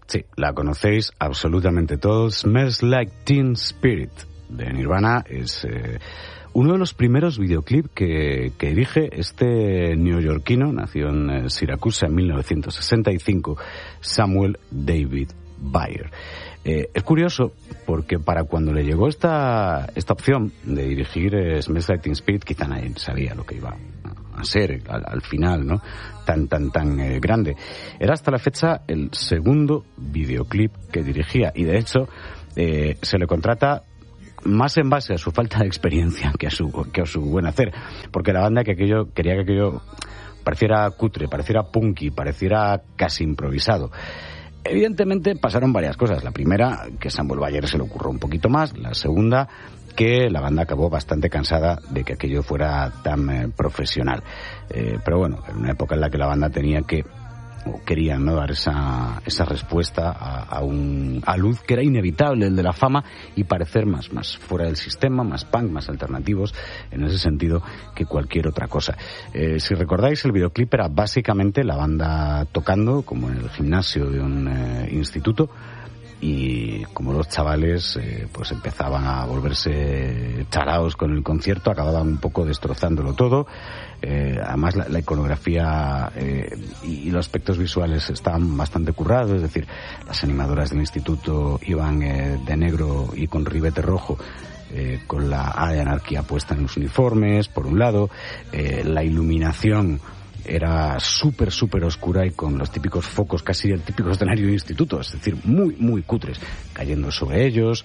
Sí, la conocéis absolutamente todos. Smells Like Teen Spirit de Nirvana es uno de los primeros videoclips que dirige este neoyorquino, nació en Siracusa en 1965, Samuel David Bayer. Es curioso porque para cuando le llegó esta opción de dirigir Smells Like Teen Spirit, quizá nadie sabía lo que iba a ser al final, ¿no? Tan grande. Era hasta la fecha el segundo videoclip que dirigía y de hecho se le contrata más en base a su falta de experiencia que a su buen hacer, porque la banda quería que aquello pareciera cutre, pareciera punky, pareciera casi improvisado. Evidentemente pasaron varias cosas. La primera, que Samuel Bayer se le ocurrió un poquito más. La segunda, que la banda acabó bastante cansada de que aquello fuera tan profesional. Pero bueno, en una época en la que la banda tenía que, o querían, ¿no?, dar esa respuesta a luz que era inevitable, el de la fama, y parecer más fuera del sistema, más punk, más alternativos, en ese sentido, que cualquier otra cosa. Si recordáis, el videoclip era básicamente la banda tocando, como en el gimnasio de un instituto, y como los chavales pues empezaban a volverse charaos con el concierto, acababan un poco destrozándolo todo. Además la iconografía y los aspectos visuales estaban bastante currados, es decir, las animadoras del instituto iban de negro y con ribete rojo, con la A de anarquía puesta en los uniformes, por un lado. La iluminación era súper oscura y con los típicos focos, casi el típico escenario de instituto, es decir, muy cutres, cayendo sobre ellos.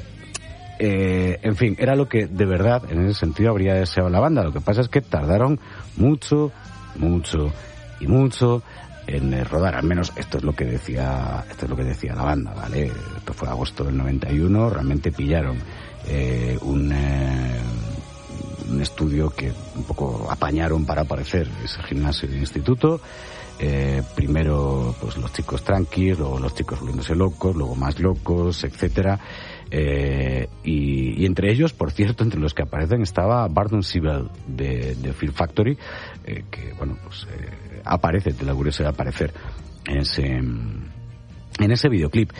En fin, era lo que de verdad en ese sentido habría deseado la banda. Lo que pasa es que tardaron mucho en rodar. Al menos esto es lo que decía la banda, ¿vale? Esto fue agosto del 91. Realmente pillaron un estudio que un poco apañaron para aparecer ese gimnasio de instituto. Primero pues los chicos tranquilos, luego los chicos volviéndose locos, luego más locos, etcétera. Y entre ellos, por cierto, entre los que aparecen estaba Barton Sibel de Fear Factory, que bueno, pues aparece, te la curiosidad de aparecer en ese videoclip.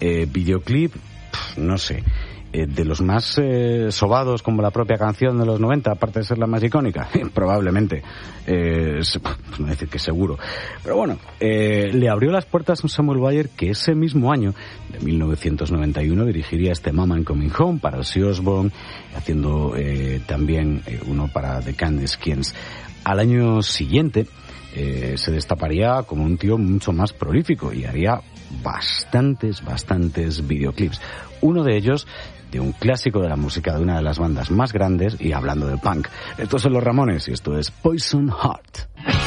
No sé, de los más sobados como la propia canción de los 90, aparte de ser la más icónica, probablemente, no decir que seguro, pero bueno, le abrió las puertas a un Samuel Bayer que ese mismo año, de 1991, dirigiría este Mama I'm Coming Home para Ozzy Osbourne, haciendo también uno para The Candyskins. Al año siguiente se destaparía como un tío mucho más prolífico y haría bastantes videoclips. Uno de ellos de un clásico de la música de una de las bandas más grandes, y hablando de punk. Estos son los Ramones y esto es Poison Heart.